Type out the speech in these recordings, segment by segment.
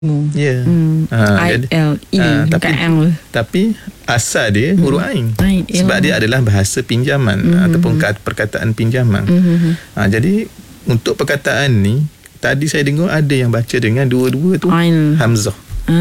Ya. I-L-E, bukan L. Tapi asal dia huruf Ain. Sebab dia adalah bahasa pinjaman ataupun perkataan pinjaman. Jadi untuk perkataan ni, tadi saya dengar ada yang baca dengan dua-dua tu Ain. Hamzah.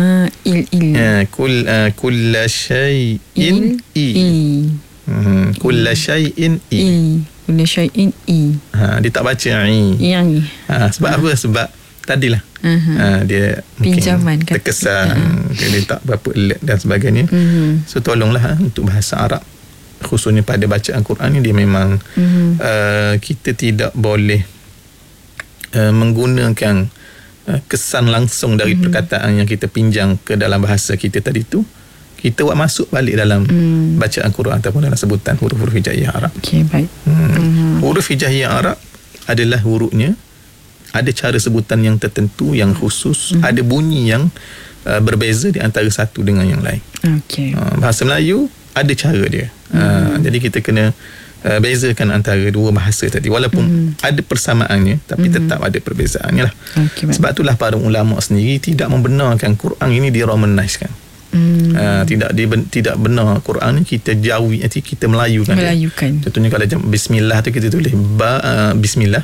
Kulla syai'in i. Kulla syai'in i. Kulla syai'in i. Dia tak baca i. Sebab apa? Sebab tadilah dia pinjaman mungkin terkesan, dia tak berapa alert dan sebagainya. So tolonglah untuk bahasa Arab, khususnya pada bacaan Quran ni, dia memang kita tidak boleh menggunakan kesan langsung dari perkataan yang kita pinjam ke dalam bahasa kita tadi tu, kita buat masuk balik dalam bacaan Quran ataupun dalam sebutan huruf-huruf hijaiyah Arab. Okey, baik. Huruf hijaiyah Arab adalah hurufnya ada cara sebutan yang tertentu, yang khusus, ada bunyi yang berbeza di antara satu dengan yang lain. Okey. Bahasa Melayu ada cara dia. Jadi kita kena bezakan antara dua bahasa tadi, walaupun ada persamaannya tapi tetap ada perbezaannya lah. Sebab itulah para ulama sendiri tidak membenarkan Quran ini di-romanizekan. Tidak benar Quran ni kita jauhi, kita melayukan. Contohnya kalau bismillah tu kita tulis bismillah.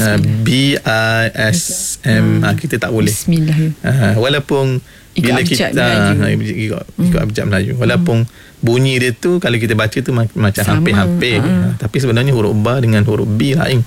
B-I-S-M. Kita tak boleh bismillah. Walaupun bila kita ikut abjad Melayu, walaupun bunyi dia tu kalau kita baca tu macam hampir-hampir, tapi sebenarnya huruf ba dengan huruf b lain.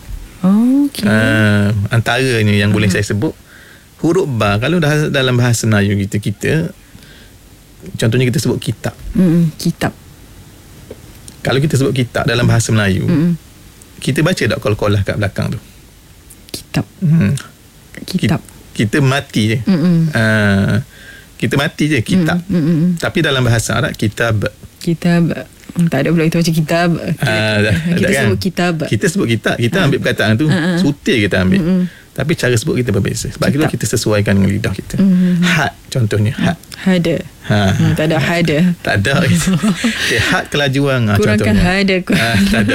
Antaranya yang boleh saya sebut, huruf ba kalau dalam bahasa Melayu kita contohnya kita sebut kitab. Kitab. Kalau kita sebut kitab dalam bahasa Melayu, kita baca tak kol-kolah kat belakang tu? Kitab. Kitab. Kita mati je. Kita mati je, kitab. Tapi dalam bahasa Arab, kitab. Kitab. Tak ada pula itu macam kitab. Kita sebut kitab. Kita sebut kitab. Kita ambil perkataan tu, sutil kita ambil. Tapi cara sebut kita berbeza. Sebab itulah kita sesuaikan dengan lidah kita. Had contohnya, had. Hada. Tak ada hada. Tak ada. Had kelajuan kurangkan hada. Tak ada.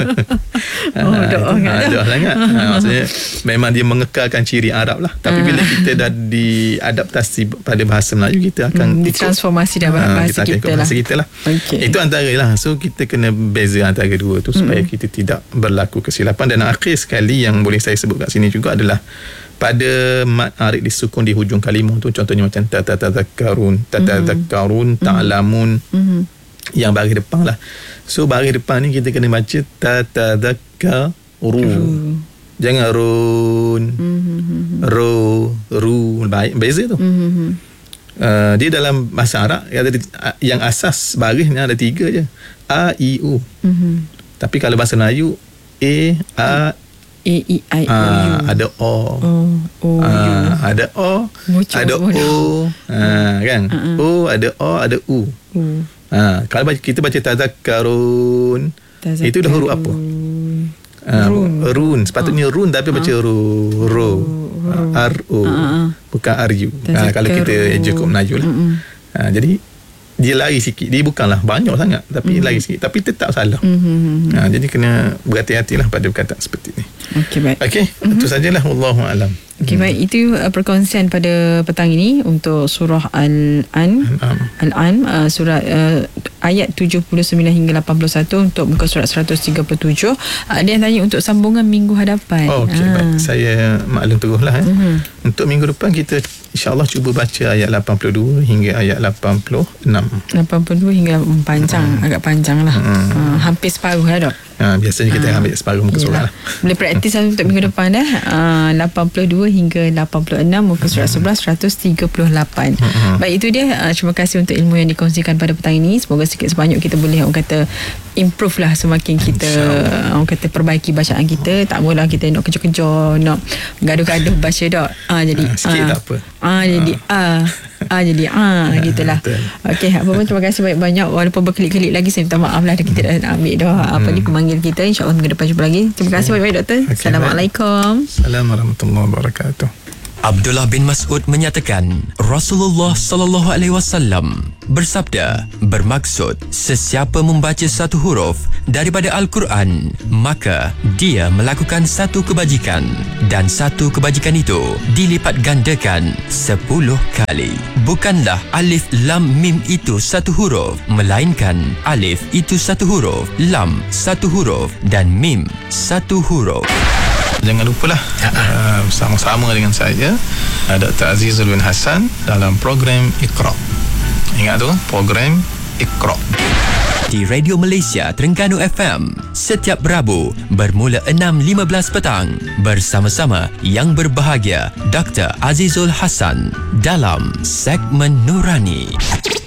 Doa sangat. Maksudnya memang dia mengekalkan ciri Arab lah. Tapi bila kita dah diadaptasi pada bahasa Melayu, kita akan ditransformasi dalam bahasa kita lah. Itu antara lah. So kita kena beza antara dua tu supaya kita tidak berlaku kesilapan. Dan akhir sekali yang boleh saya sebut kat sini juga adalah pada mad arid disukun di hujung kalimah tu, contohnya macam tatadzakkarun, ta'lamun, yang baris depan lah. So baris depan ni kita kena baca tatadzakkaru, jangan run, ru, baik beza tu. Dia dalam bahasa Arab yang asas barisnya ada 3 je, a, i, u. Tapi kalau bahasa Melayu a, I, I, O, U. Ada O. Ada O. Ada O. Kan? O, ada O, ada U. Kalau kita baca tazakkarun, itu dah huruf apa? Run. Sepatutnya run, tapi baca ru. R-U. Bukan R-U. Kalau kita cukup Melayu lah. Jadi dia lari sikit. Dia bukanlah banyak sangat, tapi lari sikit. Tapi tetap salah. Jadi kena berhati-hatilah pada perkataan seperti ini. Okey, baik. Okey, itu sajalah. Wallahu a'lam. Okey, baik. Itu perkongsian pada petang ini untuk surah Al-An, surah ayat 79 hingga 81 untuk muka surat 137. Ada yang tanya untuk sambungan minggu hadapan. Okey, baik. Saya maklum teruslah. Untuk minggu depan kita insya-Allah cuba baca ayat 82 hingga ayat 86. 82 hingga panjang, agak panjang lah. Hampir separuh lah, Dok. Biasanya kita ambil separuh muka surat lah. Boleh praktis untuk minggu depan dah. 82 hingga 86 muka surat 138. Baik, itu dia. Terima kasih untuk ilmu yang dikongsikan pada petang ini. Semoga sikit sebanyak kita boleh orang kata improve lah, semakin kita orang kata perbaiki bacaan kita. Tak boleh kita nak kejar-kejar, nak gaduh-gaduh baca, Dok. Jadi sikit tak apa. Jadi jadi gitulah. Okey, apa pun terima kasih banyak-banyak. Walaupun berkelip-kelip lagi, saya minta maaf lah, kita dah ambil dah apa ni pemanggil kita. InsyaAllah minggu depan jumpa lagi. Terima kasih banyak-banyak, Doktor. Assalamualaikum. Assalamualaikum warahmatullahi wabarakatuh. Abdullah bin Mas'ud menyatakan Rasulullah sallallahu alaihi wasallam bersabda, bermaksud sesiapa membaca satu huruf daripada Al-Quran, maka dia melakukan satu kebajikan dan satu kebajikan itu dilipat gandakan 10 kali. Bukanlah alif lam mim itu satu huruf, melainkan alif itu satu huruf, lam satu huruf dan mim satu huruf. Jangan lupalah bersama-sama dengan saya Dr. Azizul bin Hassan dalam program Iqra. Ingat tu, program Iqra di Radio Malaysia Terengganu FM setiap Rabu bermula 6.15 petang bersama-sama yang berbahagia Dr. Azizul Hassan dalam segmen Nurani.